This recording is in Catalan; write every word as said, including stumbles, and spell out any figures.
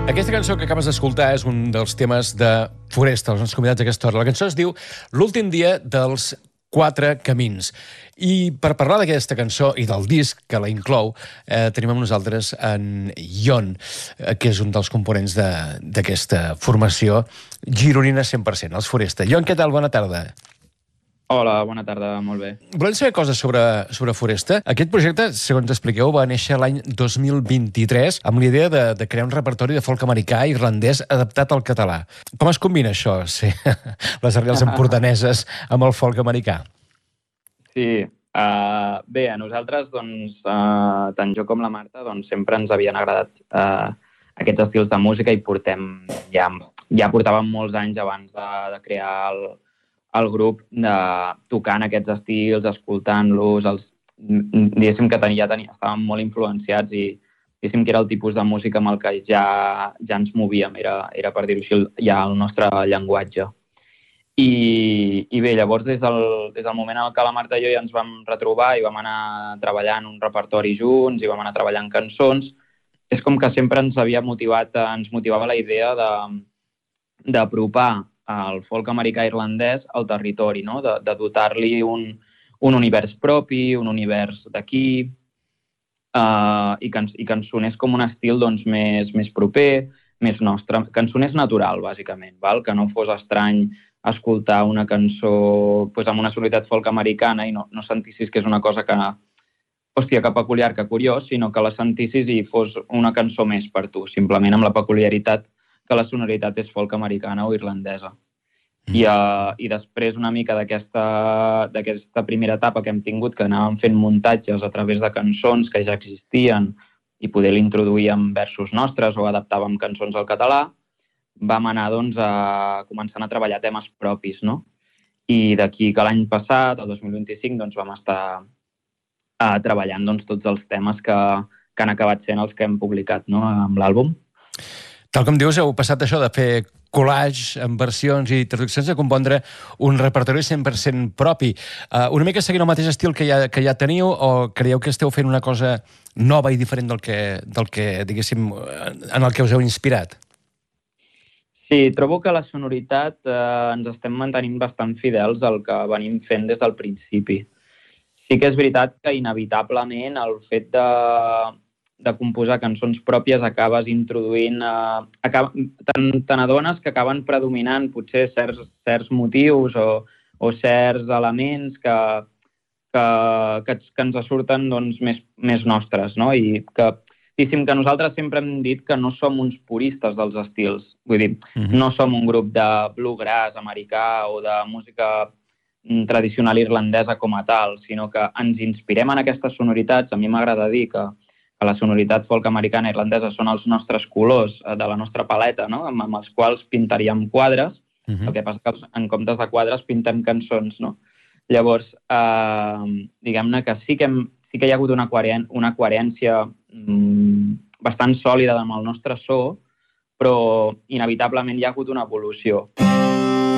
Aquesta cançó que acabes d'escoltar és un dels temes de Foresta, els nostres convidats d'aquesta hora. La cançó es diu L'últim dia dels quatre camins. I per parlar d'aquesta cançó i del disc que la inclou, eh, tenim amb nosaltres en Ion, eh, que és un dels components d'aquesta de, formació gironina cent per cent, els Foresta. Ion, què tal? Bona tarda. Hola, bona tarda, molt bé. Volem saber coses sobre, sobre Foresta. Aquest projecte, segons expliqueu, va néixer l'any dos mil vint-i-tres amb l'idea de, de crear un repertori de folk americà i irlandès adaptat al català. Com es combina això, sí, les arrels empordaneses amb el folk americà? Sí, uh, bé, a nosaltres, doncs, uh, tant jo com la Marta, doncs, sempre ens havien agradat uh, aquests estils de música i portem, ja, ja portàvem molts anys abans de, de crear el el grup de, tocant aquests estils, escoltant-los, els, diguéssim que tenia, tenia, estàvem molt influenciats i diguéssim que era el tipus de música amb el que ja, ja ens movíem, era, era per dir-ho així, ja el nostre llenguatge. I, i bé, llavors des del, des del moment en què la Marta i jo ja ens vam retrobar i vam anar treballant un repertori junts i vam anar treballant cançons, és com que sempre ens havia motivat, ens motivava la idea de d'apropar el folk americà irlandès al territori, no? de, de dotar-li un, un univers propi, un univers d'aquí, uh, i, que, i que ens sonés com un estil doncs, més, més proper, més nostre, que ens sonés natural, bàsicament, val? Que no fos estrany escoltar una cançó pues, amb una sonoritat folk americana i no, no sentissis que és una cosa que, hòstia, que peculiar, que curiós, sinó que la sentissis i fos una cançó més per tu, simplement amb la peculiaritat que la sonoritat és folk americana o irlandesa. Mm. I, uh, I després una mica d'aquesta primera etapa que hem tingut, que anàvem fent muntatges a través de cançons que ja existien i poder l'introduir en versos nostres o adaptàvem cançons al català, vam anar doncs, a, començant a treballar temes propis, no? I d'aquí que l'any passat, el dos mil vint-i-cinc, doncs, vam estar uh, treballant doncs, tots els temes que, que han acabat sent els que hem publicat, no? Amb l'àlbum. Tal com dius, heu passat això de fer collage amb versions i traduccions a compondre un repertori cent per cent propi. Uh, una mica seguint el mateix estil que ja, que ja teniu o creieu que esteu fent una cosa nova i diferent del que, del que, diguéssim, en el que us heu inspirat? Sí, trobo que la sonoritat eh, ens estem mantenint bastant fidels al que venim fent des del principi. Sí que és veritat que inevitablement el fet de de composar cançons pròpies acabes introduint... Eh, acaba, te n'adones que acaben predominant potser certs, certs motius o, o certs elements que, que, que, que ens surten doncs, més, més nostres, no? I que, diguéssim que nosaltres sempre hem dit que no som uns puristes dels estils. Vull dir, mm-hmm. no som un grup de bluegrass americà o de música tradicional irlandesa com a tal, sinó que ens inspirem en aquestes sonoritats. A mi m'agrada dir que que la sonoritat folk americana i irlandesa són els nostres colors de la nostra paleta, no? amb, amb els quals pintaríem quadres. Uh-huh. El que passa que en comptes de quadres pintem cançons, no? Llavors, eh, diguem-ne que sí que, hem, sí que hi ha hagut una, coherència, una coherència mmm, bastant sòlida amb el nostre so, però inevitablement hi ha hagut una evolució.